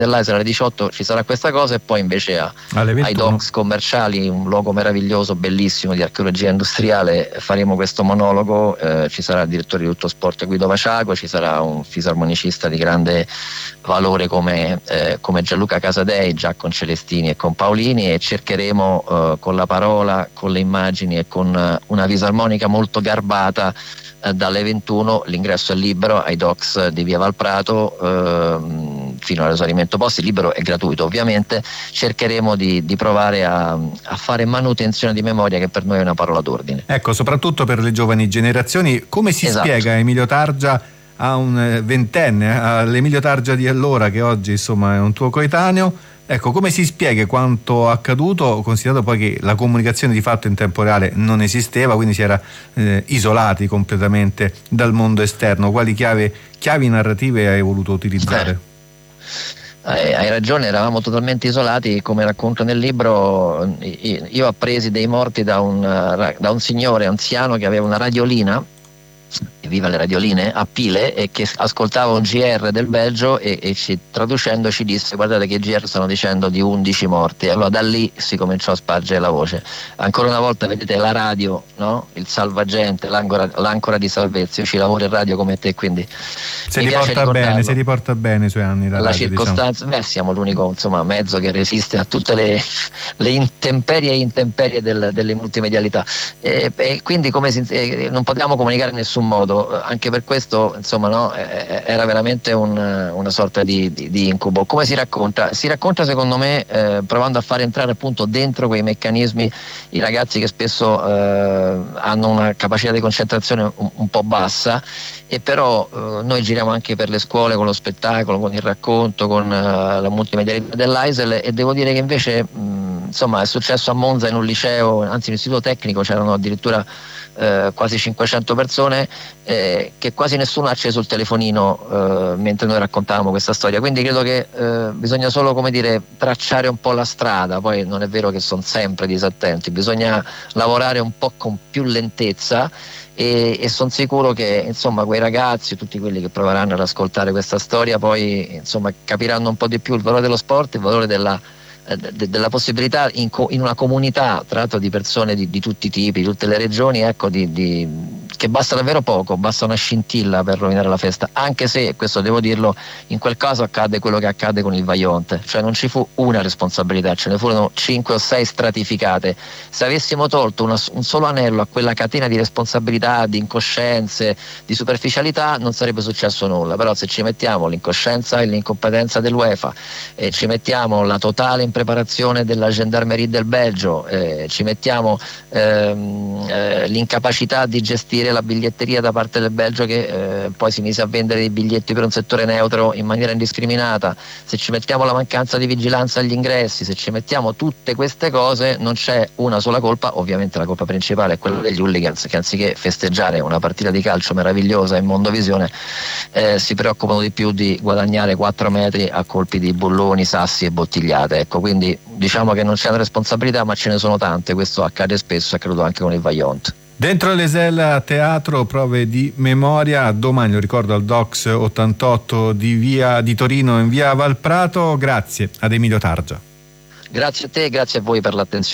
dell'Aisel alle 18 ci sarà questa cosa, e poi invece ai Docks commerciali, un luogo meraviglioso, bellissimo di archeologia industriale, faremo questo monologo. Ci sarà il direttore di Tutto Sport Guido Vaciago, ci sarà un fisarmonicista di grande valore come Gianluca Casadei, già con Celestini e con Paolini, e cercheremo con la parola, con le immagini e con una fisarmonica molto garbata, dalle 21 l'ingresso è libero ai Docks di Via Valprato fino all'esaurimento posti, libero e gratuito ovviamente. Cercheremo di provare a fare manutenzione di memoria, che per noi è una parola d'ordine. Ecco, soprattutto per le giovani generazioni, come si spiega Emilio Targia a un ventenne, all'Emilio Targia di allora, che oggi insomma è un tuo coetaneo? Ecco, come si spiega quanto accaduto, considerato poi che la comunicazione di fatto in tempo reale non esisteva, quindi si era isolati completamente dal mondo esterno? Quali chiavi narrative hai voluto utilizzare? Hai ragione, eravamo totalmente isolati, come racconto nel libro. Io ho presi dei morti da un signore anziano che aveva una radiolina, viva le radioline, a pile, e che ascoltava un GR del Belgio e traducendo ci disse: guardate che i GR stanno dicendo di 11 morti. Allora da lì si cominciò a spargere la voce. Ancora una volta vedete la radio, no? Il salvagente, l'ancora di salvezza. Io ci lavoro in radio come te, quindi si riporta bene i suoi anni la radio, circostanza, diciamo. Siamo l'unico mezzo che resiste a tutte le intemperie delle multimedialità, e quindi non potevamo comunicare in nessun modo. Anche per questo era veramente una sorta di incubo. Come si racconta? Si racconta secondo me provando a fare entrare appunto dentro quei meccanismi i ragazzi che spesso hanno una capacità di concentrazione un po' bassa, e però noi giriamo anche per le scuole con lo spettacolo, con il racconto, con la multimedialità dell'Aisel, e devo dire che invece è successo a Monza in un liceo, anzi in un istituto tecnico, c'erano addirittura quasi 500 persone, che quasi nessuno ha acceso il telefonino mentre noi raccontavamo questa storia. Quindi credo che bisogna solo tracciare un po' la strada. Poi non è vero che sono sempre disattenti, bisogna lavorare un po' con più lentezza, e sono sicuro che quei ragazzi, tutti quelli che proveranno ad ascoltare questa storia, poi capiranno un po' di più il valore dello sport, il valore della possibilità in una comunità, tra l'altro di persone di tutti i tipi, di tutte le regioni, che basta davvero poco, basta una scintilla per rovinare la festa. Anche se, questo devo dirlo, in quel caso accade quello che accade con il Vajont, cioè non ci fu una responsabilità, ce ne furono 5 o 6 stratificate. Se avessimo tolto un solo anello a quella catena di responsabilità, di incoscienze, di superficialità, non sarebbe successo nulla. Però se ci mettiamo l'incoscienza e l'incompetenza dell'UEFA, e ci mettiamo la totale impreparazione della Gendarmerie del Belgio, ci mettiamo l'incapacità di gestire la biglietteria da parte del Belgio, che poi si mise a vendere dei biglietti per un settore neutro in maniera indiscriminata, se ci mettiamo la mancanza di vigilanza agli ingressi, se ci mettiamo tutte queste cose, non c'è una sola colpa. Ovviamente la colpa principale è quella degli hooligans, che anziché festeggiare una partita di calcio meravigliosa in Mondovisione si preoccupano di più di guadagnare 4 metri a colpi di bulloni, sassi e bottigliate. Ecco, quindi diciamo che non c'è una responsabilità, ma ce ne sono tante. Questo accade spesso, è accaduto anche con il Vajont. Dentro l'Esel a teatro, prove di memoria, domani, lo ricordo, al Docks 88 di Torino, in via Valprato. Grazie ad Emilio Targia. Grazie a te e grazie a voi per l'attenzione.